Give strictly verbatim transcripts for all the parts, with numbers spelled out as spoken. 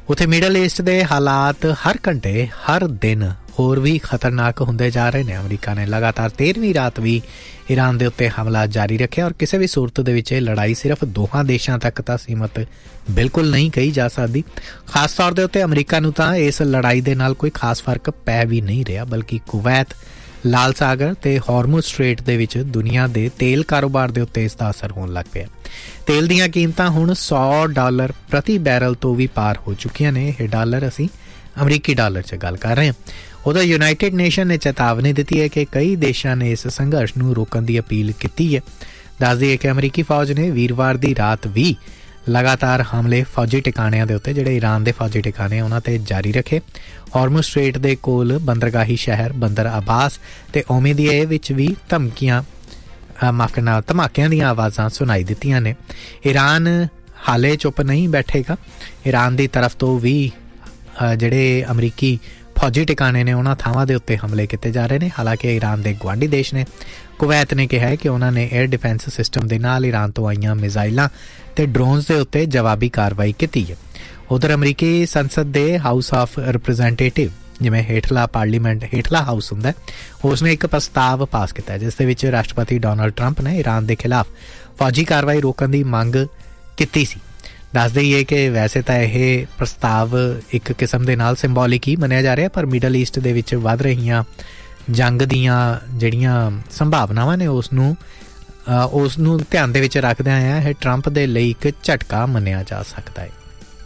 ਉੱਥੇ middle East ਦੇ ਹਾਲਾਤ ਹਰ ਘੰਟੇ ਹਰ ਦਿਨ ਹੋਰ ਵੀ ਖਤਰਨਾਕ ਹੁੰਦੇ ਜਾ ਰਹੇ ਨੇ। ਅਮਰੀਕਾ ਨੇ ਲਗਾਤਾਰ ਤੇਰਵੀਂ ਰਾਤ ਵੀ ਈਰਾਨ ਦੇ ਉੱਤੇ ਹਮਲਾ ਜਾਰੀ ਰੱਖਿਆ ਔਰ ਕਿਸੇ ਵੀ ਸੂਰਤ ਦੇ ਵਿੱਚ ਇਹ ਲੜਾਈ ਸਿਰਫ ਦੋਹਾਂ ਦੇਸ਼ਾਂ ਤੱਕ ਤਾਂ ਸੀਮਤ ਬਿਲਕੁਲ ਨਹੀਂ ਕਹੀ ਜਾ ਸਕਦੀ। ਖਾਸ ਤੌਰ ਦੇ ਉੱਤੇ ਅਮਰੀਕਾ ਨੂੰ ਤਾਂ ਇਸ ਲੜਾਈ ਦੇ ਨਾਲ ਕੋਈ ਖਾਸ ਫਰਕ ਪੈ ਵੀ ਨਹੀਂ ਰਿਹਾ, ਬਲਕਿ ਕੁਵੈਤ, ਲਾਲ ਸਾਗਰ ਤੇ ਹਾਰਮੁਜ਼ ਸਟ੍ਰੇਟ ਦੇ ਵਿੱਚ ਦੁਨੀਆ ਦੇ ਤੇਲ ਕਾਰੋਬਾਰ ਦੇ ਉੱਤੇ ਇਸ ਦਾ ਅਸਰ ਹੋਣ ਲੱਗ ਪਿਆ। ਤੇਲ ਦੀਆਂ ਕੀਮਤਾਂ ਹੁਣ ਸੌ ਡਾਲਰ ਪ੍ਰਤੀ ਬੈਰਲ ਤੋਂ ਵੀ ਪਾਰ ਹੋ ਚੁੱਕੀਆਂ ਨੇ। ਇਹ ਡਾਲਰ ਅਸੀਂ ਅਮਰੀਕੀ ਡਾਲਰ 'ਚ ਗੱਲ ਕਰ ਰਹੇ ਹਾਂ। ਉਧਰ ਯੂਨਾਈਟਿਡ ਨੇਸ਼ਨ ਨੇ ਚੇਤਾਵਨੀ ਦਿੱਤੀ ਹੈ ਕਿ ਕਈ ਦੇਸ਼ਾਂ ਨੇ ਇਸ ਸੰਘਰਸ਼ ਨੂੰ ਰੋਕਣ ਦੀ ਅਪੀਲ ਕੀਤੀ ਹੈ। ਦੱਸ ਦਈਏ ਕਿ ਅਮਰੀਕੀ ਫੌਜ ਨੇ ਵੀਰਵਾਰ ਦੀ ਰਾਤ ਵੀ ਲਗਾਤਾਰ ਹਮਲੇ ਫੌਜੀ ਟਿਕਾਣਿਆਂ ਦੇ ਉੱਤੇ, ਜਿਹੜੇ ਈਰਾਨ ਦੇ ਫੌਜੀ ਟਿਕਾਣੇ ਉਹਨਾਂ ਤੇ ਜਾਰੀ ਰੱਖੇ। ਹਾਰਮੁਜ਼ ਸਟ੍ਰੇਟ ਦੇ ਕੋਲ ਬੰਦਰਗਾਹੀ ਸ਼ਹਿਰ ਬੰਦਰ ਅਬਾਸ ਤੇ ਓਮੇਦੀਏ ਵਿੱਚ ਵੀ ਧਮਕੀਆਂ ਮਾਫ ਕਰਨਾ ਧਮਾਕਿਆਂ ਦੀਆਂ ਆਵਾਜ਼ਾਂ ਸੁਣਾਈ ਦਿੱਤੀਆਂ ਨੇ। ਈਰਾਨ ਹਾਲੇ ਚੁੱਪ ਨਹੀਂ ਬੈਠੇਗਾ। ਈਰਾਨ ਦੀ ਤਰਫ ਤੋਂ ਵੀ ਜਿਹੜੇ ਅਮਰੀਕੀ ਫੌਜੀ ਟਿਕਾਣੇ ਨੇ ਉਹਨਾਂ ਥਾਵਾਂ ਦੇ ਉੱਤੇ ਹਮਲੇ ਕੀਤੇ ਜਾ ਰਹੇ ਨੇ। ਹਾਲਾਂਕਿ ਈਰਾਨ ਦੇ ਗੁਆਂਢੀ ਦੇਸ਼ ਨੇ ਕੁਵੈਤ ਨੇ ਕਿਹਾ ਹੈ ਕਿ ਉਹਨਾਂ ਨੇ ਏਅਰ ਡਿਫੈਂਸ ਸਿਸਟਮ ਦੇ ਨਾਲ ਈਰਾਨ ਤੋਂ ਆਈਆਂ ਮਿਜ਼ਾਈਲਾਂ ਤੇ ਡਰੋਨਸ ਦੇ ਉੱਤੇ ਜਵਾਬੀ ਕਾਰਵਾਈ ਕੀਤੀ ਹੈ। ਉਧਰ ਅਮਰੀਕੀ ਸੰਸਦ ਦੇ ਹਾਊਸ ਆਫ ਰਿਪਰੈਜ਼ੈਂਟੇਟਿਵ, ਜਿਵੇਂ ਹੇਠਲਾ ਪਾਰਲੀਮੈਂਟ ਹੇਠਲਾ ਹਾਊਸ ਹੁੰਦਾ, ਉਸਨੇ ਇੱਕ ਪ੍ਰਸਤਾਵ ਪਾਸ ਕੀਤਾ ਜਿਸ ਦੇ ਵਿੱਚ ਰਾਸ਼ਟਰਪਤੀ ਡੋਨਾਲਡ ਟਰੰਪ ਨੇ ਈਰਾਨ ਦੇ ਖਿਲਾਫ ਫੌਜੀ ਕਾਰਵਾਈ ਰੋਕਣ ਦੀ ਮੰਗ ਕੀਤੀ ਸੀ। ਦੱਸ ਦੇਈਏ ਕਿ ਵੈਸੇ ਤਾਂ ਇਹ ਪ੍ਰਸਤਾਵ ਇੱਕ ਕਿਸਮ ਦੇ ਨਾਲ ਸਿੰਬੋਲਿਕ ਹੀ ਮੰਨਿਆ ਜਾ ਰਿਹਾ, ਪਰ ਮਿਡਲ ਈਸਟ ਦੇ ਵਿੱਚ ਵੱਧ ਰਹੀਆਂ ਜੰਗ ਦੀਆਂ ਜਿਹੜੀਆਂ ਸੰਭਾਵਨਾਵਾਂ ਨੇ ਉਸ ਨੂੰ ਉਸ ਨੂੰ ਧਿਆਨ ਦੇ ਵਿੱਚ ਰੱਖਦਿਆਂ ਹੋਇਆ ਇਹ ਟਰੰਪ ਦੇ ਲਈ ਇੱਕ ਝਟਕਾ ਮੰਨਿਆ ਜਾ ਸਕਦਾ ਹੈ।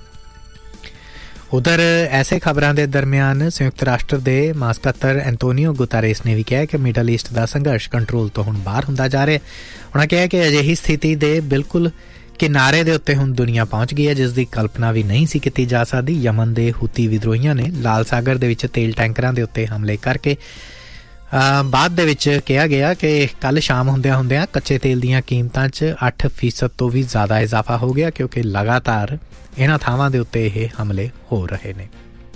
ਉਧਰ ਐਸੇ ਖਬਰਾਂ ਦੇ ਦਰਮਿਆਨ ਸੰਯੁਕਤ ਰਾਸ਼ਟਰ ਦੇ ਮਹਾਸਕੱਤਰ ਐਂਟੋਨੀਓ ਗੁਤਾਰੇਸ ਨੇ ਵੀ ਕਿਹਾ ਕਿ ਮਿਡਲ ਈਸਟ ਦਾ ਸੰਘਰਸ਼ ਕੰਟਰੋਲ ਤੋਂ ਹੁਣ ਬਾਹਰ ਹੁੰਦਾ ਜਾ ਰਿਹਾ। ਉਹਨਾਂ ਕਿਹਾ ਕਿ ਅਜਿਹੀ ਸਥਿਤੀ ਦੇ ਬਿਲਕੁਲ ਕਿਨਾਰੇ ਦੇ ਉੱਤੇ ਹੁਣ ਦੁਨੀਆ ਪਹੁੰਚ ਗਈ ਹੈ ਜਿਸ ਦੀ ਕਲਪਨਾ ਵੀ ਨਹੀਂ ਸੀ ਕੀਤੀ ਜਾ ਸਕਦੀ। ਯਮਨ ਦੇ ਹੂਤੀ ਵਿਦਰੋਹੀਆਂ ਨੇ ਲਾਲ ਸਾਗਰ ਦੇ ਵਿੱਚ ਤੇਲ ਟੈਂਕਰਾਂ ਦੇ ਉੱਤੇ ਹਮਲੇ ਕਰਕੇ ਬਾਅਦ ਦੇ ਵਿੱਚ ਕਿਹਾ ਗਿਆ ਕਿ ਕੱਲ੍ਹ ਸ਼ਾਮ ਹੁੰਦਿਆਂ ਹੁੰਦਿਆਂ ਕੱਚੇ ਤੇਲ ਦੀਆਂ ਕੀਮਤਾਂ 'ਚ ਅੱਠ ਫੀਸਦ ਤੋਂ ਵੀ ਜ਼ਿਆਦਾ ਇਜ਼ਾਫਾ ਹੋ ਗਿਆ, ਕਿਉਂਕਿ ਲਗਾਤਾਰ ਇਹਨਾਂ ਥਾਵਾਂ ਦੇ ਉੱਤੇ ਇਹ ਹਮਲੇ ਹੋ ਰਹੇ ਨੇ।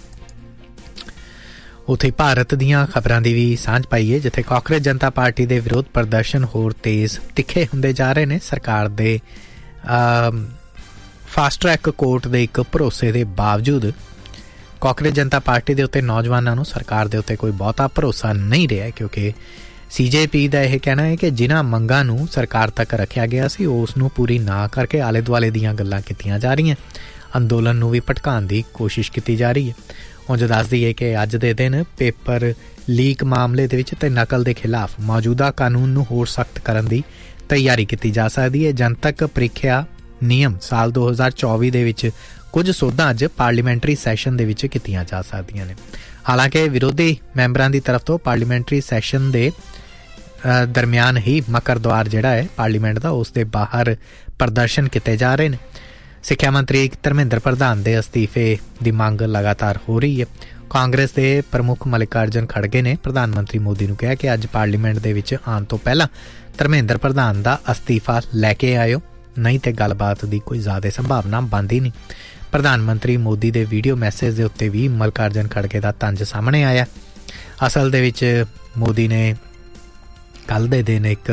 ਉੱਥੇ ਭਾਰਤ ਦੀਆਂ ਖਬਰਾਂ ਦੀ ਵੀ ਸਾਂਝ ਪਾਈਏ, ਜਿੱਥੇ ਕਾਂਗਰਸ ਜਨਤਾ ਪਾਰਟੀ ਦੇ ਵਿਰੋਧ ਪ੍ਰਦਰਸ਼ਨ ਹੋਰ ਤੇਜ਼ ਤਿੱਖੇ ਹੁੰਦੇ ਜਾ ਰਹੇ ਨੇ। ਸਰਕਾਰ ਦੇ ਫਾਸਟ ਟਰੈਕ ਕੋਰਟ ਦੇ ਇੱਕ ਭਰੋਸੇ ਦੇ ਬਾਵਜੂਦ ਕਾਂਗਰਸ ਜਨਤਾ ਪਾਰਟੀ ਦੇ ਉੱਤੇ ਨੌਜਵਾਨਾਂ ਨੂੰ ਸਰਕਾਰ ਦੇ ਉੱਤੇ ਕੋਈ ਬਹੁਤਾ ਭਰੋਸਾ ਨਹੀਂ ਰਿਹਾ, ਕਿਉਂਕਿ ਸੀ ਜੇ ਪੀ ਦਾ ਇਹ ਕਹਿਣਾ ਹੈ ਕਿ ਜਿਨ੍ਹਾਂ ਮੰਗਾਂ ਨੂੰ ਸਰਕਾਰ ਤੱਕ ਰੱਖਿਆ ਗਿਆ ਸੀ ਉਸ ਨੂੰ ਪੂਰੀ ਨਾ ਕਰਕੇ ਆਲੇ ਦੁਆਲੇ ਦੀਆਂ ਗੱਲਾਂ ਕੀਤੀਆਂ ਜਾ ਰਹੀਆਂ। ਅੰਦੋਲਨ ਨੂੰ ਵੀ ਭਟਕਾਉਣ ਦੀ ਕੋਸ਼ਿਸ਼ ਕੀਤੀ ਜਾ ਰਹੀ ਹੈ। ਉਂਝ ਦੱਸ ਦਈਏ ਕਿ ਅੱਜ ਦੇ ਦਿਨ ਪੇਪਰ ਲੀਕ ਮਾਮਲੇ ਦੇ ਵਿੱਚ ਤੇ ਨਕਲ ਦੇ ਖਿਲਾਫ ਮੌਜੂਦਾ ਕਾਨੂੰਨ ਨੂੰ ਹੋਰ ਸਖਤ ਕਰਨ ਦੀ ਤਿਆਰੀ ਕੀਤੀ ਜਾ ਸਕਦੀ ਹੈ। ਜਨਤਕ ਪ੍ਰੀਖਿਆ ਨਿਯਮ ਸਾਲ ਦੋ ਹਜ਼ਾਰ ਚੌਵੀ ਦੇ ਵਿੱਚ ਕੁਝ ਸੋਧਾਂ ਅੱਜ ਪਾਰਲੀਮੈਂਟਰੀ ਸੈਸ਼ਨ ਦੇ ਵਿੱਚ ਕੀਤੀਆਂ ਜਾ ਸਕਦੀਆਂ ਨੇ। ਹਾਲਾਂਕਿ ਵਿਰੋਧੀ ਮੈਂਬਰਾਂ ਦੀ ਤਰਫ ਤੋਂ ਪਾਰਲੀਮੈਂਟਰੀ ਸੈਸ਼ਨ ਦੇ ਦਰਮਿਆਨ ਹੀ ਮਕਰ ਦੁਆਰ ਜਿਹੜਾ ਹੈ ਪਾਰਲੀਮੈਂਟ ਦਾ, ਉਸ ਦੇ ਬਾਹਰ ਪ੍ਰਦਰਸ਼ਨ ਕੀਤੇ ਜਾ ਰਹੇ ਨੇ। ਸਿੱਖਿਆ ਮੰਤਰੀ ਧਰਮਿੰਦਰ ਪ੍ਰਧਾਨ ਦੇ ਅਸਤੀਫੇ ਦੀ ਮੰਗ ਲਗਾਤਾਰ ਹੋ ਰਹੀ ਹੈ। ਕਾਂਗਰਸ ਦੇ ਪ੍ਰਮੁੱਖ ਮਲਿਕਾਰਜਨ ਖੜਗੇ ਨੇ ਪ੍ਰਧਾਨ ਮੰਤਰੀ ਮੋਦੀ ਨੂੰ ਕਿਹਾ ਕਿ ਅੱਜ ਪਾਰਲੀਮੈਂਟ ਦੇ ਵਿੱਚ ਆਉਣ ਤੋਂ ਪਹਿਲਾਂ ਧਰਮਿੰਦਰ ਪ੍ਰਧਾਨ ਦਾ ਅਸਤੀਫਾ ਲੈ ਕੇ ਆਇਓ, ਨਹੀਂ ਤੇ ਗੱਲਬਾਤ ਦੀ ਕੋਈ ਜ਼ਿਆਦਾ ਸੰਭਾਵਨਾ ਬਣਦੀ ਨਹੀਂ। ਪ੍ਰਧਾਨ ਮੰਤਰੀ ਮੋਦੀ ਦੇ ਵੀਡੀਓ ਮੈਸੇਜ ਦੇ ਉੱਤੇ ਵੀ ਮਲਿਕਾਰਜਨ ਖੜਗੇ ਦਾ ਤੰਜ ਸਾਹਮਣੇ ਆਇਆ। ਅਸਲ ਦੇ ਵਿੱਚ ਮੋਦੀ ਨੇ ਕੱਲ੍ਹ ਦੇ ਦਿਨ ਇੱਕ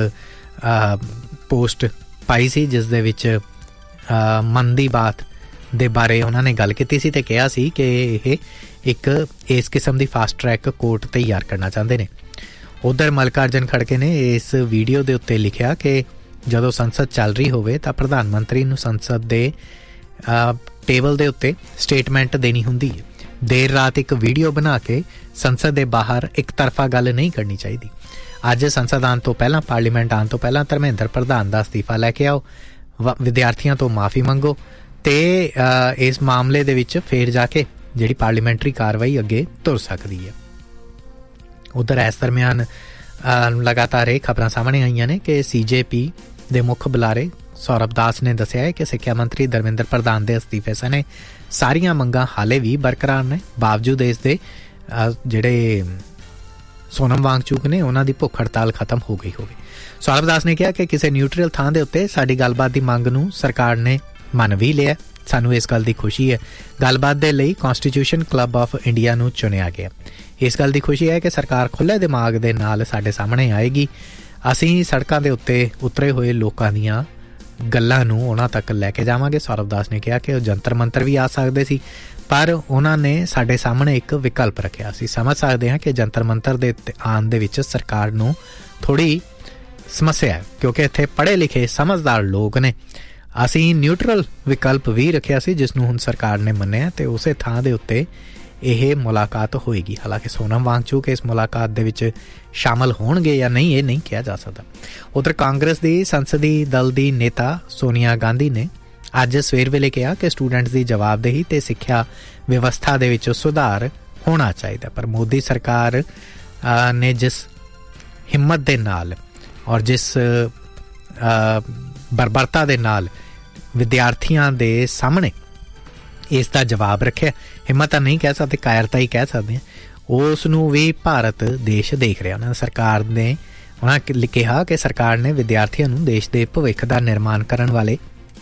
ਪੋਸਟ ਪਾਈ ਸੀ ਜਿਸ ਦੇ ਵਿੱਚ ਮਨ ਦੀ ਬਾਤ ਦੇ ਬਾਰੇ ਉਹਨਾਂ ਨੇ ਗੱਲ ਕੀਤੀ ਸੀ ਤੇ ਕਿਹਾ ਸੀ ਕਿ ਇਹ ਇੱਕ ਇਸ ਕਿਸਮ ਦੀ ਫਾਸਟ ਟਰੈਕ ਕੋਰਟ ਤਿਆਰ ਕਰਨਾ ਚਾਹੁੰਦੇ ਨੇ। ਉੱਧਰ ਮਲਿਕਾਰਜਨ ਖੜਗੇ ਨੇ ਇਸ ਵੀਡੀਓ ਦੇ ਉੱਤੇ ਲਿਖਿਆ ਕਿ ਜਦੋਂ ਸੰਸਦ ਚੱਲ ਰਹੀ ਹੋਵੇ ਤਾਂ ਪ੍ਰਧਾਨ ਮੰਤਰੀ ਨੂੰ ਸੰਸਦ ਦੇ ਟੇਬਲ ਦੇ ਉੱਤੇ ਸਟੇਟਮੈਂਟ ਦੇਣੀ ਹੁੰਦੀ ਹੈ। ਦੇਰ ਰਾਤ ਇੱਕ ਵੀਡੀਓ ਬਣਾ ਕੇ ਸੰਸਦ ਦੇ ਬਾਹਰ ਇੱਕ ਤਰਫਾ ਗੱਲ ਨਹੀਂ ਕਰਨੀ ਚਾਹੀਦੀ। ਅੱਜ ਸੰਸਦ ਆਉਣ ਤੋਂ ਪਹਿਲਾਂ, ਪਾਰਲੀਮੈਂਟ ਆਉਣ ਤੋਂ ਪਹਿਲਾਂ ਧਰਮਿੰਦਰ ਪ੍ਰਧਾਨ ਦਾ ਅਸਤੀਫਾ ਲੈ ਕੇ ਆਓ, ਵਿਦਿਆਰਥੀਆਂ ਤੋਂ ਮਾਫੀ ਮੰਗੋ ਤੇ ਇਸ ਮਾਮਲੇ ਦੇ ਵਿੱਚ ਫੇਰ ਜਾ ਕੇ ਜਿਹੜੀ ਪਾਰਲੀਮੈਂਟਰੀ ਕਾਰਵਾਈ ਅੱਗੇ ਤੁਰ ਸਕਦੀ ਹੈ। ਉੱਧਰ ਇਸ ਦਰਮਿਆਨ ਲਗਾਤਾਰ ਇਹ ਖਬਰਾਂ ਸਾਹਮਣੇ ਆਈਆਂ ਨੇ ਕਿ ਸੀ ਜੇ ਪੀ ਦੇ ਮੁੱਖ ਬੁਲਾਰੇ ਸੌਰਭ ਦਾਸ ਨੇ ਦੱਸਿਆ ਹੈ ਕਿ ਸਿੱਖਿਆ ਮੰਤਰੀ ਧਰਮਿੰਦਰ ਪ੍ਰਧਾਨ ਦੇ ਅਸਤੀਫੇ ਸਣੇ ਸਾਰੀਆਂ ਮੰਗਾਂ ਹਾਲੇ ਵੀ ਬਰਕਰਾਰ ਨੇ, ਬਾਵਜੂਦ ਇਸ ਦੇ ਜਿਹੜੇ ਸੋਨਮ ਵਾਂਗਚੁਕ ਨੇ ਉਹਨਾਂ ਦੀ ਭੁੱਖ ਹੜਤਾਲ ਖਤਮ ਹੋ ਗਈ ਹੋਵੇ। ਸੌਰਭ ਦਾਸ ਨੇ ਕਿਹਾ ਕਿ ਕਿਸੇ ਨਿਊਟਰਲ ਥਾਂ ਦੇ ਉੱਤੇ ਸਾਡੀ ਗੱਲਬਾਤ ਦੀ ਮੰਗ ਨੂੰ ਸਰਕਾਰ ਨੇ ਮੰਨ ਵੀ ਲਿਆ। ਸਾਨੂੰ ਇਸ ਗੱਲ ਦੀ ਖੁਸ਼ੀ ਹੈ। ਗੱਲਬਾਤ ਦੇ ਲਈ ਕੌਂਸਟੀਟਿਊਸ਼ਨ ਕਲੱਬ ਆਫ ਇੰਡੀਆ ਨੂੰ ਚੁਣਿਆ ਗਿਆ। ਇਸ ਗੱਲ ਦੀ ਖੁਸ਼ੀ ਹੈ ਕਿ ਸਰਕਾਰ ਖੁੱਲ੍ਹੇ ਦਿਮਾਗ ਦੇ ਨਾਲ ਸਾਡੇ ਸਾਹਮਣੇ ਆਏਗੀ। ਅਸੀਂ ਸੜਕਾਂ ਦੇ ਉੱਤੇ ਉਤਰੇ ਹੋਏ ਲੋਕਾਂ ਦੀਆਂ ਗੱਲਾਂ ਨੂੰ ਉਹਨਾਂ ਤੱਕ ਲੈ ਕੇ ਜਾਵਾਂਗੇ। ਸੌਰਵ ਦਾਸ ਨੇ ਕਿਹਾ ਕਿ ਉਹ ਜੰਤਰ ਮੰਤਰ ਵੀ ਆ ਸਕਦੇ ਸੀ, ਪਰ ਉਹਨਾਂ ਨੇ ਸਾਡੇ ਸਾਹਮਣੇ ਇੱਕ ਵਿਕਲਪ ਰੱਖਿਆ ਸੀ। ਸਮਝ ਸਕਦੇ ਹਾਂ ਕਿ ਜੰਤਰ ਮੰਤਰ ਦੇ ਆਉਣ ਦੇ ਵਿੱਚ ਸਰਕਾਰ ਨੂੰ ਥੋੜ੍ਹੀ ਸਮੱਸਿਆ ਹੈ, ਕਿਉਂਕਿ ਇੱਥੇ ਪੜ੍ਹੇ ਲਿਖੇ ਸਮਝਦਾਰ ਲੋਕ ਨੇ। ਅਸੀਂ ਨਿਊਟਰਲ ਵਿਕਲਪ ਵੀ ਰੱਖਿਆ ਸੀ, ਜਿਸ ਨੂੰ ਹੁਣ ਸਰਕਾਰ ਨੇ ਮੰਨਿਆ ਅਤੇ ਉਸੇ ਥਾਂ ਦੇ ਉੱਤੇ ਇਹ ਮੁਲਾਕਾਤ ਹੋਏਗੀ। ਹਾਲਾਂਕਿ ਸੋਨਮ ਵਾਂਗਚੁਕ ਇਸ ਮੁਲਾਕਾਤ ਦੇ ਵਿੱਚ ਸ਼ਾਮਲ ਹੋਣਗੇ ਜਾਂ ਨਹੀਂ, ਇਹ ਨਹੀਂ ਕਿਹਾ ਜਾ ਸਕਦਾ। ਉੱਧਰ ਕਾਂਗਰਸ ਦੀ ਸੰਸਦੀ ਦਲ ਦੀ ਨੇਤਾ ਸੋਨੀਆ ਗਾਂਧੀ ਨੇ ਅੱਜ ਸਵੇਰ ਵੇਲੇ ਕਿਹਾ ਕਿ ਸਟੂਡੈਂਟਸ ਦੀ ਜਵਾਬਦੇਹੀ ਅਤੇ ਸਿੱਖਿਆ ਵਿਵਸਥਾ ਦੇ ਵਿੱਚ ਸੁਧਾਰ ਹੋਣਾ ਚਾਹੀਦਾ, ਪਰ ਮੋਦੀ ਸਰਕਾਰ ਨੇ ਜਿਸ ਹਿੰਮਤ ਦੇ ਨਾਲ ਔਰ ਜਿਸ ਬਰਬਰਤਾ ਦੇ ਨਾਲ ਵਿਦਿਆਰਥੀਆਂ ਦੇ ਸਾਹਮਣੇ ਇਸ ਦਾ ਜਵਾਬ ਰੱਖਿਆ, ਹਿੰਮਤ ਤਾਂ ਨਹੀਂ ਕਹਿ ਸਕਦੇ, ਕਾਇਰਤਾ ਹੀ ਕਹਿ ਸਕਦੇ ਹਾਂ, ਉਸ ਨੂੰ ਵੀ ਭਾਰਤ ਦੇਸ਼ ਦੇਖ ਰਿਹਾ। ਉਹਨਾਂ ਸਰਕਾਰ ਨੇ ਉਹਨਾਂ ਕਿਹਾ ਕਿ ਸਰਕਾਰ ਨੇ ਵਿਦਿਆਰਥੀਆਂ ਨੂੰ ਦੇਸ਼ ਦੇ ਭਵਿੱਖ ਦਾ ਨਿਰਮਾਣ ਕਰਨ ਵਾਲੇ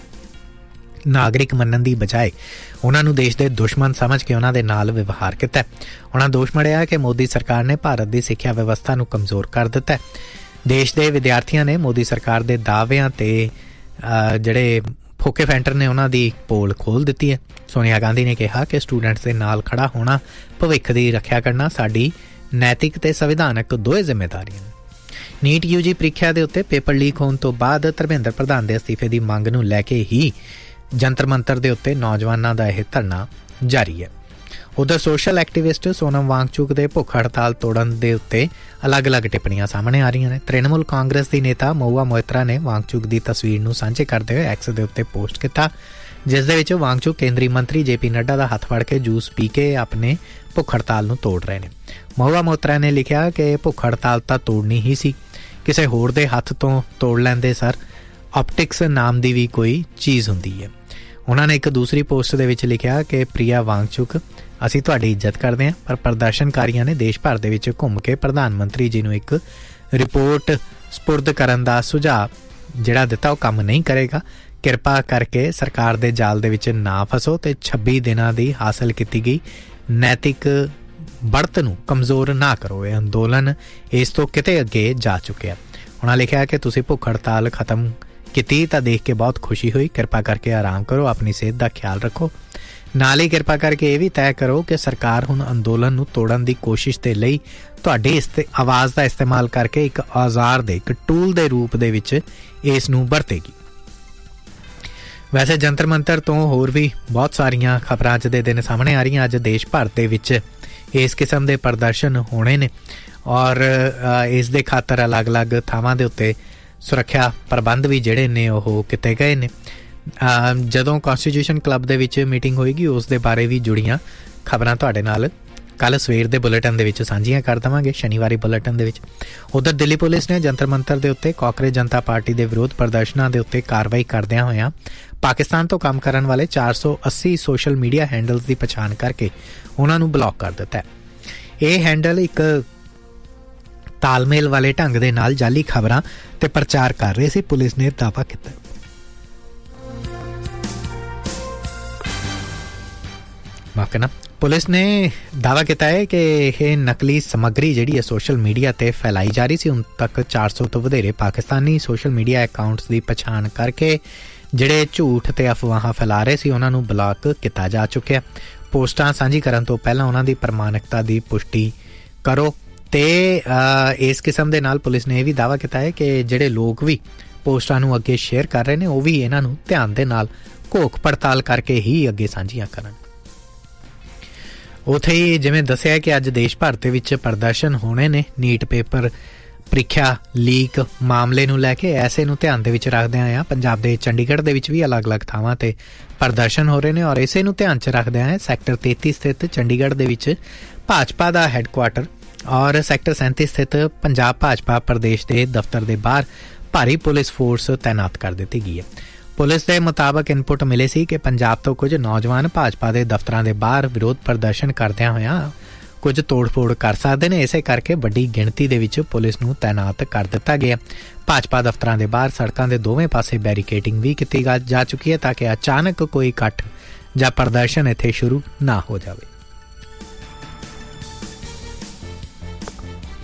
ਨਾਗਰਿਕ ਮੰਨਣ ਦੀ ਬਜਾਏ ਉਹਨਾਂ ਨੂੰ ਦੇਸ਼ ਦੇ ਦੁਸ਼ਮਣ ਸਮਝ ਕੇ ਉਹਨਾਂ ਦੇ ਨਾਲ ਵਿਵਹਾਰ ਕੀਤਾ। ਉਹਨਾਂ ਦੋਸ਼ ਮੜਿਆ ਕਿ ਮੋਦੀ ਸਰਕਾਰ ਨੇ ਭਾਰਤ ਦੀ ਸਿੱਖਿਆ ਵਿਵਸਥਾ ਨੂੰ ਕਮਜ਼ੋਰ ਕਰ ਦਿੱਤਾ। ਦੇਸ਼ ਦੇ ਵਿਦਿਆਰਥੀਆਂ ਨੇ ਮੋਦੀ ਸਰਕਾਰ ਦੇ ਦਾਅਵਿਆਂ ਤੇ ਜਿਹੜੇ ਫੋਕੇ ਫੈਂਟਰ ਨੇ ਉਹਨਾਂ ਦੀ ਪੋਲ ਖੋਲ੍ਹ ਦਿੱਤੀ ਹੈ। ਸੋਨੀਆ ਗਾਂਧੀ ਨੇ ਕਿਹਾ ਕਿ ਸਟੂਡੈਂਟਸ ਦੇ ਨਾਲ ਖੜਾ ਹੋਣਾ, ਭਵਿੱਖ ਦੀ ਰੱਖਿਆ ਕਰਨਾ ਸਾਡੀ ਨੈਤਿਕ ਤੇ ਸੰਵਿਧਾਨਕ ਦੋਵੇਂ ਜ਼ਿੰਮੇਵਾਰੀਆਂ ਨੇ। ਨੀਟ ਯੂ ਜੀ ਪ੍ਰੀਖਿਆ ਦੇ ਉੱਤੇ ਪੇਪਰ ਲੀਕ ਹੋਣ ਤੋਂ ਬਾਅਦ ਧਰਮਿੰਦਰ ਪ੍ਰਧਾਨ ਦੇ ਅਸਤੀਫੇ ਦੀ ਮੰਗ ਨੂੰ ਲੈ ਕੇ ਹੀ ਜੰਤਰ ਮੰਤਰ ਦੇ ਉੱਤੇ ਨੌਜਵਾਨਾਂ ਦਾ ਇਹ ਧਰਨਾ ਜਾਰੀ ਹੈ। ਉੱਧਰ ਸੋਸ਼ਲ ਐਕਟੀਵਿਸਟ ਸੋਨਮ ਵਾਂਗਚੁਕ ਦੇ ਭੁੱਖ ਹੜਤਾਲ ਤੋੜਨ ਦੇ ਉੱਤੇ ਅਲੱਗ-ਅਲੱਗ ਟਿੱਪਣੀਆਂ ਸਾਹਮਣੇ ਆ ਰਹੀਆਂ ਨੇ। ਤ੍ਰਿਣਮੂਲ ਕਾਂਗਰਸ ਦੀ ਨੇਤਾ ਮਹੁਆ ਮੋਇਤਰਾ ਨੇ ਵਾਂਗਚੁਕ ਦੀ ਤਸਵੀਰ ਨੂੰ ਸਾਂਝੇ ਕਰਦੇ ਹੋਏ ਐਕਸ ਦੇ ਉੱਤੇ ਪੋਸਟ ਕੀਤਾ, ਜਿਸ ਦੇ ਵਿੱਚ ਵਾਂਗਚੁਕ ਕੇਂਦਰੀ ਮੰਤਰੀ ਜੇ ਪੀ ਨੱਡਾ ਦਾ ਹੱਥ ਫੜ ਕੇ ਜੂਸ ਪੀ ਕੇ ਆਪਣੇ ਭੁੱਖ ਹੜਤਾਲ ਨੂੰ ਤੋੜ ਰਹੇ ਨੇ। ਮਹੁਆ ਮੋਇਤਰਾ ਨੇ ਲਿਖਿਆ ਕਿ ਭੁੱਖ ਹੜਤਾਲ ਤਾਂ ਤੋੜਨੀ ਹੀ ਸੀ, ਕਿਸੇ ਹੋਰ ਦੇ ਹੱਥ ਤੋਂ ਤੋੜ ਲੈਂਦੇ ਸਰ। ਆਪਟਿਕਸ ਨਾਮ ਦੀ ਵੀ ਕੋਈ ਚੀਜ਼ ਹੁੰਦੀ ਹੈ। ਉਹਨਾਂ ਨੇ ਇੱਕ ਦੂਸਰੀ ਪੋਸਟ ਦੇ ਵਿੱਚ ਲਿਖਿਆ ਕਿ ਪ੍ਰਿਆ ਵਾਂਗਚੁਕ, ਅਸੀਂ ਤੁਹਾਡੀ ਇੱਜ਼ਤ ਕਰਦੇ ਹਾਂ, ਪਰ ਪ੍ਰਦਰਸ਼ਨਕਾਰੀਆਂ ਨੇ ਦੇਸ਼ ਭਰ ਦੇ ਵਿੱਚ ਘੁੰਮ ਕੇ ਪ੍ਰਧਾਨ ਮੰਤਰੀ ਜੀ ਨੂੰ ਇੱਕ ਰਿਪੋਰਟ ਸਪੁਰਦ ਕਰਨ ਦਾ ਸੁਝਾਅ ਜਿਹੜਾ ਦਿੱਤਾ ਉਹ ਕੰਮ ਨਹੀਂ ਕਰੇਗਾ। ਕਿਰਪਾ ਕਰਕੇ ਸਰਕਾਰ ਦੇ ਜਾਲ ਦੇ ਵਿੱਚ ਨਾ ਫਸੋ ਅਤੇ ਛੱਬੀ ਦਿਨਾਂ ਦੀ ਹਾਸਲ ਕੀਤੀ ਗਈ ਨੈਤਿਕ ਬੜਤ ਨੂੰ ਕਮਜ਼ੋਰ ਨਾ ਕਰੋ। ਇਹ ਅੰਦੋਲਨ ਇਸ ਤੋਂ ਕਿਤੇ ਅੱਗੇ ਜਾ ਚੁੱਕਿਆ। ਉਹਨਾਂ ਲਿਖਿਆ ਕਿ ਤੁਸੀਂ ਭੁੱਖ ਹੜਤਾਲ ਖਤਮ ਕੀਤੀ ਤਾਂ ਦੇਖ ਕੇ ਬਹੁਤ ਖੁਸ਼ੀ ਹੋਈ। ਕਿਰਪਾ ਕਰਕੇ ਆਰਾਮ ਕਰੋ, ਆਪਣੀ ਸਿਹਤ ਦਾ ਖਿਆਲ ਰੱਖੋ। ਨਾਲ ਹੀ ਕਿਰਪਾ ਕਰਕੇ ਇਹ ਵੀ ਤੈਅ ਕਰੋ ਕਿ ਸਰਕਾਰ ਹੁਣ ਅੰਦੋਲਨ ਨੂੰ ਤੋੜਨ ਦੀ ਕੋਸ਼ਿਸ਼ ਦੇ ਲਈ ਤੁਹਾਡੀ ਇਸ ਆਵਾਜ਼ ਦਾ ਇਸਤੇਮਾਲ ਕਰਕੇ ਇੱਕ ਔਜ਼ਾਰ ਦੇ ਇੱਕ ਟੂਲ ਦੇ ਰੂਪ ਦੇ ਵਿੱਚ ਇਸ ਨੂੰ ਵਰਤੇਗੀ। ਵੈਸੇ ਜੰਤਰ ਮੰਤਰ ਤੋਂ ਹੋਰ ਵੀ ਬਹੁਤ ਸਾਰੀਆਂ ਖਬਰਾਂ ਅੱਜ ਦੇ ਦਿਨ ਸਾਹਮਣੇ ਆ ਰਹੀਆਂ। ਅੱਜ ਦੇਸ਼ ਭਰ ਦੇ ਵਿੱਚ ਇਸ ਕਿਸਮ ਦੇ ਪ੍ਰਦਰਸ਼ਨ ਹੋਣੇ ਨੇ ਔਰ ਇਸ ਦੇ ਖਾਤਰ ਅਲੱਗ-ਅਲੱਗ ਥਾਵਾਂ ਦੇ ਉੱਤੇ ਸੁਰੱਖਿਆ ਪ੍ਰਬੰਧ ਵੀ ਜਿਹੜੇ ਨੇ ਉਹ ਕੀਤੇ ਗਏ ਨੇ। ਜਦੋਂ ਕੌਂਸਟੀਟਿਊਸ਼ਨ ਕਲੱਬ ਦੇ ਵਿੱਚ ਮੀਟਿੰਗ ਹੋਏਗੀ ਉਸ ਦੇ ਬਾਰੇ ਵੀ ਜੁੜੀਆਂ ਖਬਰਾਂ ਤੁਹਾਡੇ ਨਾਲ ਕੱਲ੍ਹ ਸਵੇਰ ਦੇ ਬੁਲੇਟਿਨ ਦੇ ਵਿੱਚ ਸਾਂਝੀਆਂ ਕਰ ਦੇਵਾਂਗੇ, ਸ਼ਨੀਵਾਰੀ ਬੁਲੇਟਿਨ ਦੇ ਵਿੱਚ। ਉੱਧਰ ਦਿੱਲੀ ਪੁਲਿਸ ਨੇ ਜੰਤਰ ਮੰਤਰ ਦੇ ਉੱਤੇ ਕਾਂਗਰਸ ਜਨਤਾ ਪਾਰਟੀ ਦੇ ਵਿਰੋਧ ਪ੍ਰਦਰਸ਼ਨਾਂ ਦੇ ਉੱਤੇ ਕਾਰਵਾਈ ਕਰਦਿਆਂ ਹੋਇਆਂ ਪਾਕਿਸਤਾਨ ਤੋਂ ਕੰਮ ਕਰਨ ਵਾਲੇ ਚਾਰ ਸੌ ਅੱਸੀ ਸੋਸ਼ਲ ਮੀਡੀਆ ਹੈਂਡਲਸ ਦੀ ਪਛਾਣ ਕਰਕੇ ਉਹਨਾਂ ਨੂੰ ਬਲੌਕ ਕਰ ਦਿੱਤਾ ਹੈ। ਇਹ ਹੈਂਡਲ ਇੱਕ ਤਾਲਮੇਲ ਵਾਲੇ ਢੰਗ ਦੇ ਨਾਲ ਜਾਲੀ ਖਬਰਾਂ ਤੇ ਪ੍ਰਚਾਰ ਕਰ ਰਹੇ ਸੀ, ਪੁਲਿਸ ਨੇ ਦਾਅਵਾ ਕੀਤਾ। ਮਾਫ ਕਰਨਾ ਪੁਲਿਸ ਨੇ ਦਾਅਵਾ ਕੀਤਾ ਹੈ ਕਿ ਇਹ ਨਕਲੀ ਸਮੱਗਰੀ ਜਿਹੜੀ ਹੈ ਸੋਸ਼ਲ ਮੀਡੀਆ ਤੇ ਫੈਲਾਈ ਜਾ ਰਹੀ ਸੀ। ਹੁਣ ਤੱਕ ਚਾਰ ਸੌ ਤੋਂ ਵਧੇਰੇ ਪਾਕਿਸਤਾਨੀ ਸੋਸ਼ਲ ਮੀਡੀਆ ਅਕਾਊਂਟਸ ਦੀ ਪਛਾਣ ਕਰਕੇ ਜਿਹੜੇ ਝੂਠ ਤੇ ਅਫਵਾਹਾਂ ਫੈਲਾ ਰਹੇ ਸੀ ਉਹਨਾਂ ਨੂੰ ਬਲਾਕ ਕੀਤਾ ਜਾ ਚੁੱਕਿਆ। ਪੋਸਟਾਂ ਸਾਂਝੀ ਕਰਨ ਤੋਂ ਪਹਿਲਾਂ ਉਹਨਾਂ ਦੀ ਪ੍ਰਮਾਣਿਕਤਾ ਦੀ ਪੁਸ਼ਟੀ ਕਰੋ। ਤੇ ਇਸ ਕਿਸਮ ਦੇ ਨਾਲ ਪੁਲਿਸ ਨੇ ਇਹ ਵੀ ਦਾਅਵਾ ਕੀਤਾ ਹੈ ਕਿ ਜਿਹੜੇ ਲੋਕ ਵੀ ਪੋਸਟਾਂ ਨੂੰ ਅੱਗੇ ਸ਼ੇਅਰ ਕਰ ਰਹੇ ਨੇ ਉਹ ਵੀ ਇਹਨਾਂ ਨੂੰ ਧਿਆਨ ਦੇ ਨਾਲ ਘੋਖ ਪੜਤਾਲ ਕਰਕੇ ਹੀ ਅੱਗੇ ਸਾਂਝੀਆਂ ਕਰਨ। ਉੱਥੇ ਹੀ ਜਿਵੇਂ ਦੱਸਿਆ ਕਿ ਅੱਜ ਦੇਸ਼ ਭਰ ਦੇ ਵਿੱਚ ਪ੍ਰਦਰਸ਼ਨ ਹੋਣੇ ਨੇ ਨੀਟ ਪੇਪਰ ਪ੍ਰੀਖਿਆ ਲੀਕ ਮਾਮਲੇ ਨੂੰ ਲੈ ਕੇ। ਐਸੇ ਨੂੰ ਧਿਆਨ ਦੇ ਵਿੱਚ ਰੱਖਦਿਆਂ ਆ ਪੰਜਾਬ ਦੇ ਚੰਡੀਗੜ੍ਹ ਦੇ ਵਿੱਚ ਵੀ ਅਲੱਗ-ਅਲੱਗ ਥਾਵਾਂ ਤੇ ਪ੍ਰਦਰਸ਼ਨ ਹੋ ਰਹੇ ਨੇ ਔਰ ਇਸੇ ਨੂੰ ਧਿਆਨ 'ਚ ਰੱਖਦਿਆਂ ਆ ਸੈਕਟਰ ਤੇਤੀ ਸਥਿਤ ਚੰਡੀਗੜ੍ਹ ਦੇ ਵਿੱਚ ਭਾਜਪਾ ਦਾ ਹੈੱਡਕੁਆਟਰ ਔਰ ਸੈਕਟਰ ਸੈਂਤੀ ਸਥਿਤ ਪੰਜਾਬ ਭਾਜਪਾ ਪ੍ਰਦੇਸ਼ ਦੇ ਦਫ਼ਤਰ ਦੇ ਬਾਹਰ ਭਾਰੀ ਪੁਲਿਸ ਫੋਰਸ ਤੈਨਾਤ ਕਰ ਦਿੱਤੀ ਗਈ ਹੈ। ਪੁਲਿਸ ਦੇ ਮੁਤਾਬਕ ਇਨਪੁਟ ਮਿਲੇ ਸੀ ਕਿ ਪੰਜਾਬ ਤੋਂ ਕੁਝ ਨੌਜਵਾਨ ਭਾਜਪਾ ਦੇ ਦਫ਼ਤਰਾਂ ਦੇ ਬਾਹਰ ਵਿਰੋਧ ਪ੍ਰਦਰਸ਼ਨ ਕਰਦਿਆਂ ਹੋਇਆਂ ਕੁਝ ਤੋੜ-ਫੋੜ ਕਰ ਸਕਦੇ ਨੇ। ਇਸੇ ਕਰਕੇ ਵੱਡੀ ਗਿਣਤੀ ਦੇ ਵਿੱਚ ਪੁਲਿਸ ਨੂੰ ਤੈਨਾਤ ਕਰ ਦਿੱਤਾ ਗਿਆ। ਭਾਜਪਾ ਦਫ਼ਤਰਾਂ ਦੇ ਬਾਹਰ ਸੜਕਾਂ ਦੇ ਦੋਵੇਂ ਪਾਸੇ ਬੈਰੀਕੇਡਿੰਗ ਵੀ ਕੀਤੀ ਜਾ ਚੁੱਕੀ ਹੈ ਤਾਂ ਕਿ ਅਚਾਨਕ ਕੋਈ ਇਕੱਠ ਜਾਂ ਪ੍ਰਦਰਸ਼ਨ ਇੱਥੇ ਸ਼ੁਰੂ ਨਾ ਹੋ ਜਾਵੇ।